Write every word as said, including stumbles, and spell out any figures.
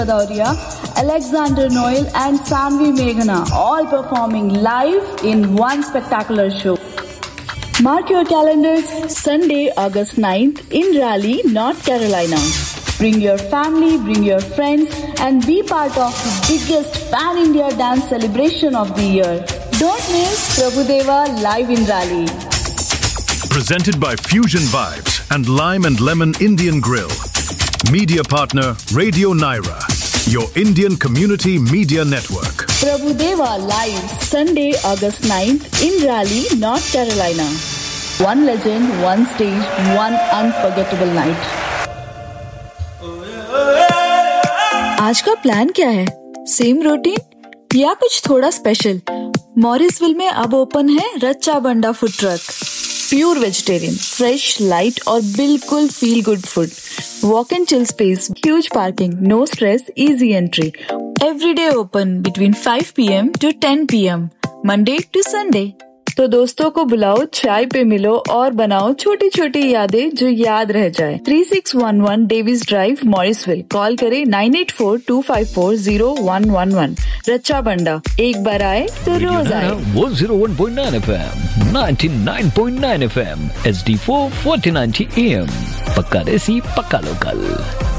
Bhadauria, Alexander Noel and Sanvi Meghana all performing live in one spectacular show. Mark your calendars, Sunday, August ninth in Raleigh, North Carolina. Bring your family, bring your friends and be part of the biggest pan-India dance celebration of the year. Don't miss Prabhudeva live in Raleigh. Presented by Fusion Vibes and Lime and Lemon Indian Grill. Media partner Radio Naira, your Indian community media network. Prabhudeva live, Sunday, August ninth in Raleigh, North Carolina. One legend, one stage, one unforgettable night. आज का plan क्या है? Same routine या कुछ थोड़ा special? Morrisville में अब open है रच्चा बंडा food truck. Pure vegetarian, fresh, light और बिल्कुल feel good food. Walk and chill space, huge parking, no stress, easy entry. Every day open between five P M to ten P M, Monday to Sunday. तो दोस्तों को बुलाओ, चाय पे मिलो और बनाओ छोटी छोटी यादें जो याद रह जाए। Three six one one Davis drive, Morrisville. Call करें nine eight four to five four zero one one one. रच्चा बंडा, एक बार आए तो रोज आए। One zero one point nine F M, ninety nine point nine F M, H D four forty ninety A M. पक्का देसी, पक्का local.